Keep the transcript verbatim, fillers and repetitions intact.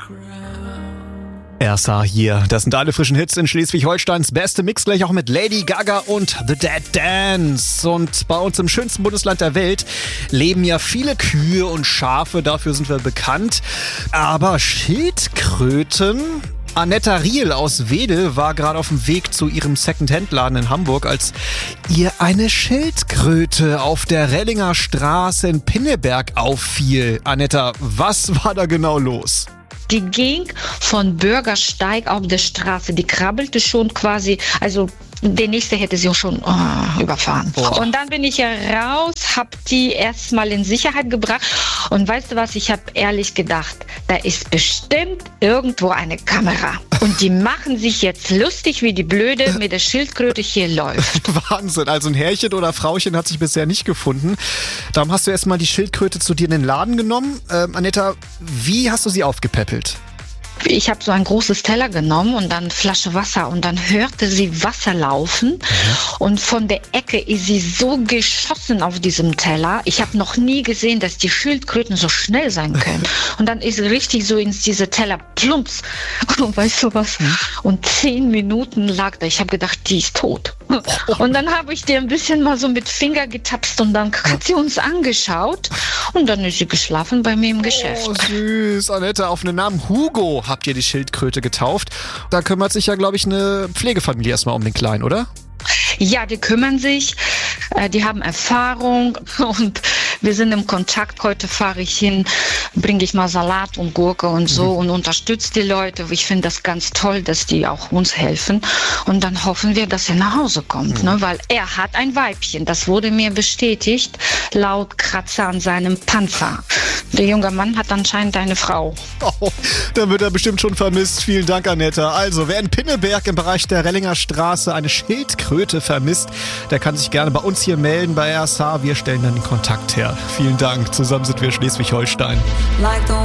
R S H hier. Das sind alle frischen Hits in Schleswig-Holsteins beste Mix, gleich auch mit Lady Gaga und The Dead Dance. Und bei uns im schönsten Bundesland der Welt leben ja viele Kühe und Schafe, dafür sind wir bekannt. Aber Schildkröten? Annetta Riel aus Wedel war gerade auf dem Weg zu ihrem Second-Hand-Laden in Hamburg, als ihr eine Schildkröte auf der Rellinger Straße in Pinneberg auffiel. Annetta, was war da genau los? Die ging von Bürgersteig auf der Straße, die krabbelte schon quasi, also der nächste hätte sie schon oh, überfahren. Oh. Und dann bin ich ja raus, hab die erstmal in Sicherheit gebracht und weißt du was, ich habe ehrlich gedacht, da ist bestimmt irgendwo eine Kamera und die machen sich jetzt lustig, wie die Blöde mit der Schildkröte hier läuft. Wahnsinn, also ein Herrchen oder Frauchen hat sich bisher nicht gefunden. Darum hast du erstmal die Schildkröte zu dir in den Laden genommen. Ähm, Annetta, wie hast du sie aufgepäppelt? Ich habe so ein großes Teller genommen und dann Flasche Wasser und dann hörte sie Wasser laufen mhm. und von der Ecke ist sie so geschossen auf diesem Teller. Ich habe noch nie gesehen, dass die Schildkröten so schnell sein können. Und dann ist sie richtig so ins diese Teller plumps und weißt du was? Mhm. Und zehn Minuten lag da. Ich habe gedacht, die ist tot. Und dann habe ich dir ein bisschen mal so mit Finger getapst und dann hat sie uns angeschaut und dann ist sie geschlafen bei mir im Geschäft. Oh, süß. Annetta, auf einen Namen Hugo habt ihr die Schildkröte getauft. Da kümmert sich ja, glaube ich, eine Pflegefamilie erstmal um den Kleinen, oder? Ja, die kümmern sich, äh, die haben Erfahrung und wir sind im Kontakt. Heute fahre ich hin, bringe ich mal Salat und Gurke und so mhm. und unterstütze die Leute. Ich finde das ganz toll, dass die auch uns helfen. Und dann hoffen wir, dass er nach Hause kommt, mhm. ne? Weil er hat ein Weibchen. Das wurde mir bestätigt, laut Kratzer an seinem Panzer. Der junge Mann hat anscheinend eine Frau. Oh, dann wird er bestimmt schon vermisst. Vielen Dank, Annetta. Also, wer in Pinneberg im Bereich der Rellinger Straße eine Schildkröte vermisst, der kann sich gerne bei uns hier melden bei R S H. Wir stellen dann den Kontakt her. Vielen Dank. Zusammen sind wir Schleswig-Holstein.